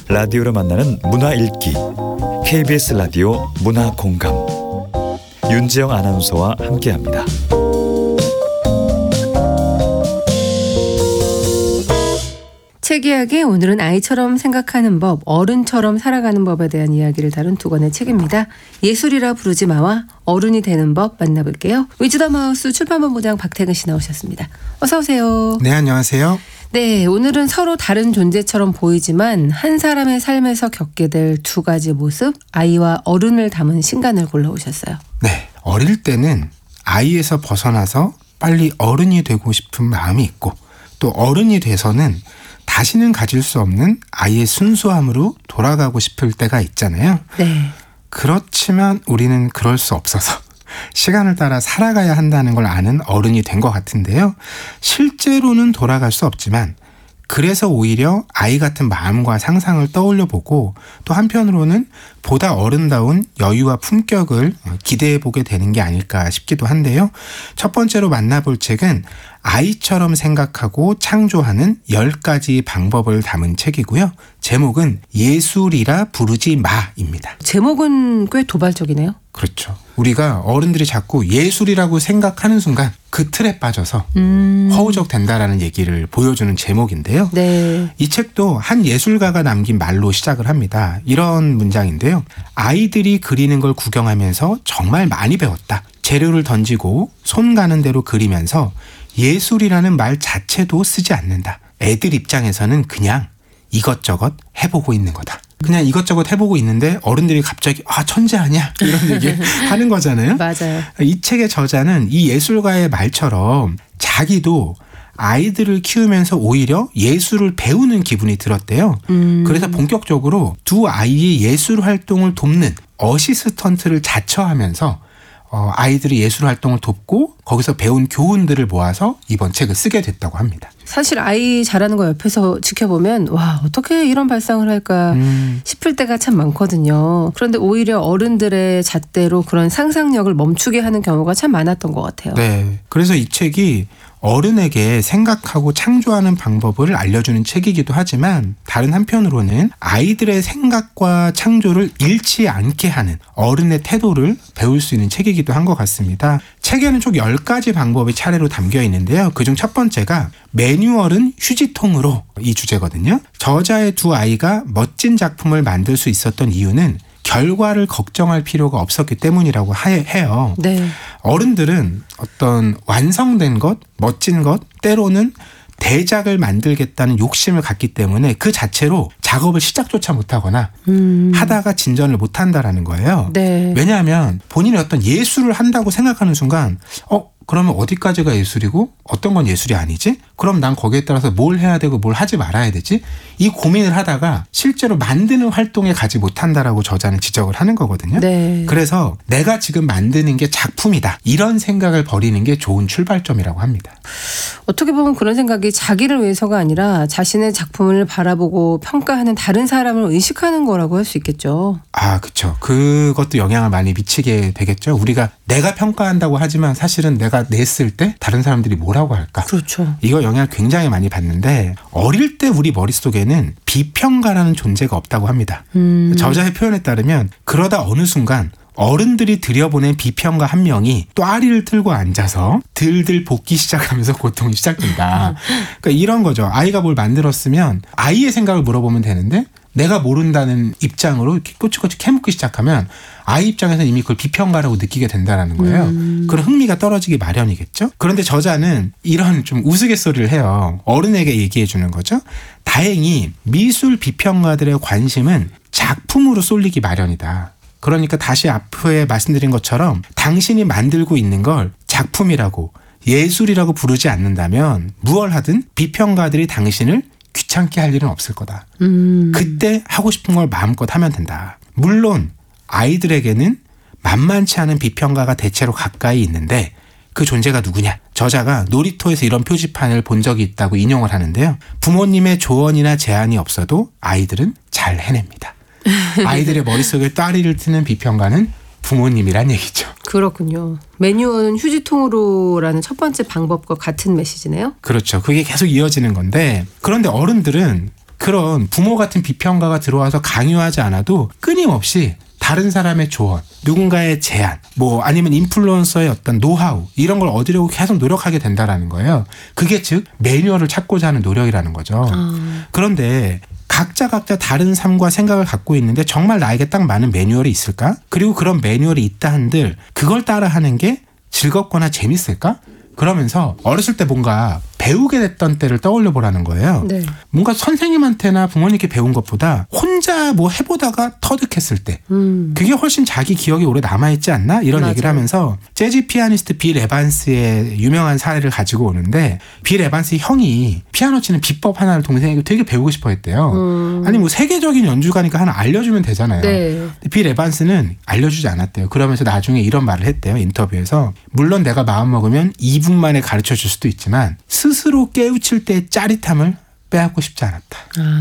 라디오로 만나는 문화 읽기 KBS 라디오 문화 공감 윤지영 아나운서와 함께합니다. 책 이야기, 오늘은 아이처럼 생각하는 법, 어른처럼 살아가는 법에 대한 이야기를 다룬 두 권의 책입니다. 예술이라 부르지 마와 어른이 되는 법 만나볼게요. 위즈덤 하우스 출판본부장 박태근 씨 나오셨습니다. 어서 오세요. 네, 안녕하세요. 네, 오늘은 서로 다른 존재처럼 보이지만 한 사람의 삶에서 겪게 될 두 가지 모습, 아이와 어른을 담은 신간을 골라오셨어요. 네, 어릴 때는 아이에서 벗어나서 빨리 어른이 되고 싶은 마음이 있고, 또 어른이 돼서는 다시는 가질 수 없는 아이의 순수함으로 돌아가고 싶을 때가 있잖아요. 네. 그렇지만 우리는 그럴 수 없어서 시간을 따라 살아가야 한다는 걸 아는 어른이 된 것 같은데요. 실제로는 돌아갈 수 없지만 그래서 오히려 아이 같은 마음과 상상을 떠올려 보고, 또 한편으로는 보다 어른다운 여유와 품격을 기대해 보게 되는 게 아닐까 싶기도 한데요. 첫 번째로 만나볼 책은 아이처럼 생각하고 창조하는 10가지 방법을 담은 책이고요. 제목은 예술이라 부르지 마입니다. 제목은 꽤 도발적이네요. 그렇죠. 우리가 어른들이 자꾸 예술이라고 생각하는 순간 그 틀에 빠져서 허우적 된다라는 얘기를 보여주는 제목인데요. 네. 이 책도 한 예술가가 남긴 말로 시작을 합니다. 이런 문장인데요. 아이들이 그리는 걸 구경하면서 정말 많이 배웠다. 재료를 던지고 손 가는 대로 그리면서 예술이라는 말 자체도 쓰지 않는다. 애들 입장에서는 그냥 이것저것 해보고 있는 거다. 그냥 이것저것 해보고 있는데 어른들이 갑자기 천재 아니야? 이런 얘기 하는 거잖아요. 맞아요. 이 책의 저자는 이 예술가의 말처럼 자기도 아이들을 키우면서 오히려 예술을 배우는 기분이 들었대요. 그래서 본격적으로 두 아이의 예술 활동을 돕는 어시스턴트를 자처하면서 아이들이 예술 활동을 돕고 거기서 배운 교훈들을 모아서 이번 책을 쓰게 됐다고 합니다. 사실 아이 잘하는 거 옆에서 지켜보면 와, 어떻게 이런 발상을 할까 싶을 때가 참 많거든요. 그런데 오히려 어른들의 잣대로 그런 상상력을 멈추게 하는 경우가 참 많았던 것 같아요. 네, 그래서 이 책이 어른에게 생각하고 창조하는 방법을 알려주는 책이기도 하지만, 다른 한편으로는 아이들의 생각과 창조를 잃지 않게 하는 어른의 태도를 배울 수 있는 책이기도 한 것 같습니다. 책에는 총 10가지 방법이 차례로 담겨 있는데요. 그중 첫 번째가 매뉴얼은 휴지통으로, 이 주제거든요. 저자의 두 아이가 멋진 작품을 만들 수 있었던 이유는 결과를 걱정할 필요가 없었기 때문이라고 해요. 네. 어른들은 어떤 완성된 것, 멋진 것, 때로는 대작을 만들겠다는 욕심을 갖기 때문에 그 자체로 작업을 시작조차 못하거나 하다가 진전을 못한다라는 거예요. 네. 왜냐하면 본인이 어떤 예술을 한다고 생각하는 순간 그러면 어디까지가 예술이고 어떤 건 예술이 아니지? 그럼 난 거기에 따라서 뭘 해야 되고 뭘 하지 말아야 되지? 이 고민을 하다가 실제로 만드는 활동에 가지 못한다라고 저자는 지적을 하는 거거든요. 네. 그래서 내가 지금 만드는 게 작품이다. 이런 생각을 버리는 게 좋은 출발점이라고 합니다. 어떻게 보면 그런 생각이 자기를 위해서가 아니라 자신의 작품을 바라보고 평가하는 다른 사람을 의식하는 거라고 할 수 있겠죠. 그렇죠. 그것도 영향을 많이 미치게 되겠죠. 우리가 내가 평가한다고 하지만 사실은 내가 냈을 때 다른 사람들이 뭐라고 할까? 그렇죠. 이거 영향을 굉장히 많이 받는데, 어릴 때 우리 머릿속에는 비평가라는 존재가 없다고 합니다. 저자의 표현에 따르면 그러다 어느 순간 어른들이 들여보낸 비평가 한 명이 또아리를 틀고 앉아서 들들 볶기 시작하면서 고통이 시작된다. 그러니까 이런 거죠. 아이가 뭘 만들었으면 아이의 생각을 물어보면 되는데 내가 모른다는 입장으로 이렇게 꼬치꼬치 캐묻기 시작하면 아이 입장에서는 이미 그걸 비평가라고 느끼게 된다는 거예요. 그런 흥미가 떨어지기 마련이겠죠. 그런데 저자는 이런 좀 우스갯소리를 해요. 어른에게 얘기해 주는 거죠. 다행히 미술 비평가들의 관심은 작품으로 쏠리기 마련이다. 그러니까 다시 앞에 말씀드린 것처럼 당신이 만들고 있는 걸 작품이라고 예술이라고 부르지 않는다면 무얼 하든 비평가들이 당신을 귀찮게 할 일은 없을 거다. 그때 하고 싶은 걸 마음껏 하면 된다. 물론 아이들에게는 만만치 않은 비평가가 대체로 가까이 있는데 그 존재가 누구냐? 저자가 놀이터에서 이런 표지판을 본 적이 있다고 인용을 하는데요. 부모님의 조언이나 제안이 없어도 아이들은 잘 해냅니다. 아이들의 머릿속에 따리를 트는 비평가는 부모님이란 얘기죠. 그렇군요. 매뉴얼은 휴지통으로라는 첫 번째 방법과 같은 메시지네요. 그렇죠. 그게 계속 이어지는 건데, 그런데 어른들은 그런 부모 같은 비평가가 들어와서 강요하지 않아도 끊임없이 다른 사람의 조언, 누군가의 제안, 뭐 아니면 인플루언서의 어떤 노하우 이런 걸 얻으려고 계속 노력하게 된다라는 거예요. 그게 즉 매뉴얼을 찾고자 하는 노력이라는 거죠. 그런데 각자 다른 삶과 생각을 갖고 있는데 정말 나에게 딱 맞는 매뉴얼이 있을까? 그리고 그런 매뉴얼이 있다 한들 그걸 따라하는 게 즐겁거나 재밌을까? 그러면서 어렸을 때 뭔가 배우게 됐던 때를 떠올려 보라는 거예요. 네. 뭔가 선생님한테나 부모님께 배운 것보다 혼자 뭐 해보다가 터득했을 때 그게 훨씬 자기 기억에 오래 남아있지 않나? 이런 맞아요. 얘기를 하면서 재즈 피아니스트 빌 에반스의 유명한 사례를 가지고 오는데 빌 에반스의 형이 피아노 치는 비법 하나를 동생에게 되게 배우고 싶어 했대요. 아니 뭐 세계적인 연주가니까 하나 알려주면 되잖아요. 네. 근데 빌 에반스는 알려주지 않았대요. 그러면서 나중에 이런 말을 했대요. 인터뷰에서 물론 내가 마음먹으면 2분 만에 가르쳐줄 수도 있지만 스스로 깨우칠 때의 짜릿함을 빼앗고 싶지 않았다.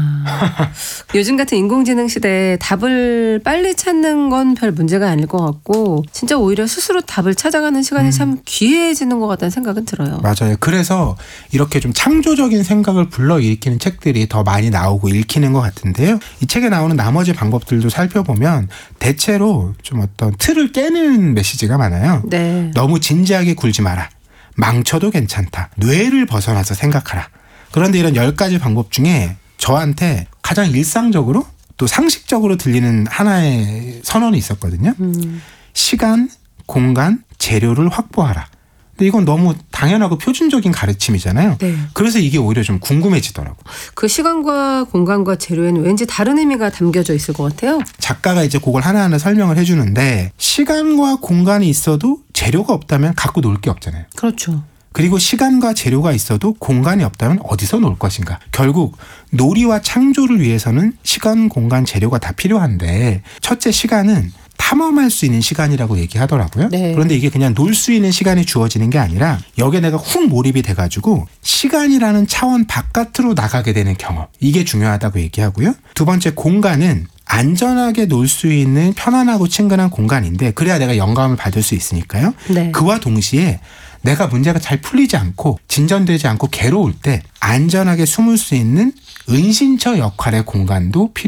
요즘 같은 인공지능 시대에 답을 빨리 찾는 건 별 문제가 아닐 것 같고 진짜 오히려 스스로 답을 찾아가는 시간이 참 귀해지는 것 같다는 생각은 들어요. 맞아요. 그래서 이렇게 좀 창조적인 생각을 불러일으키는 책들이 더 많이 나오고 읽히는 것 같은데요. 이 책에 나오는 나머지 방법들도 살펴보면 대체로 좀 어떤 틀을 깨는 메시지가 많아요. 네. 너무 진지하게 굴지 마라. 망쳐도 괜찮다. 뇌를 벗어나서 생각하라. 그런데 이런 10가지 방법 중에 저한테 가장 일상적으로 또 상식적으로 들리는 하나의 선언이 있었거든요. 시간, 공간, 재료를 확보하라. 근데 이건 너무 당연하고 표준적인 가르침이잖아요. 네. 그래서 이게 오히려 좀 궁금해지더라고. 그 시간과 공간과 재료에는 왠지 다른 의미가 담겨져 있을 것 같아요. 작가가 이제 그걸 하나하나 설명을 해주는데 시간과 공간이 있어도 재료가 없다면 갖고 놀 게 없잖아요. 그렇죠. 그리고 시간과 재료가 있어도 공간이 없다면 어디서 놀 것인가. 결국 놀이와 창조를 위해서는 시간, 공간, 재료가 다 필요한데 첫째 시간은 탐험할 수 있는 시간이라고 얘기하더라고요. 네. 그런데 이게 그냥 놀 수 있는 시간이 주어지는 게 아니라 여기에 내가 훅 몰입이 돼가지고 시간이라는 차원 바깥으로 나가게 되는 경험. 이게 중요하다고 얘기하고요. 두 번째 공간은 안전하게 놀 수 있는 편안하고 친근한 공간인데 그래야 내가 영감을 받을 수 있으니까요. 네. 그와 동시에 내가 문제가 잘 풀리지 않고 진전되지 않고 괴로울 때 안전하게 숨을 수 있는 은신처 역할의 공간도 필요합니다.